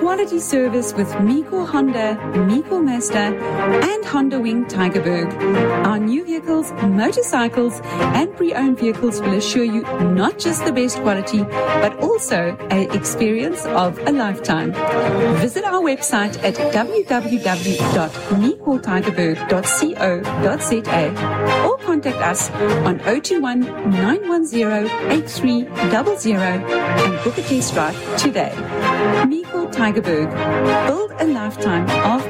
quality service with Miko Honda, Miko Mazda, and Honda Wing Tigerberg. Our new vehicles, motorcycles, and pre-owned vehicles will assure you not just the best quality, but also an experience of a lifetime. Visit our website at www.mikotigerberg.co.za or contact us on 021-910-8300 and book a test drive today. Miko Tigerberg. Build a lifetime of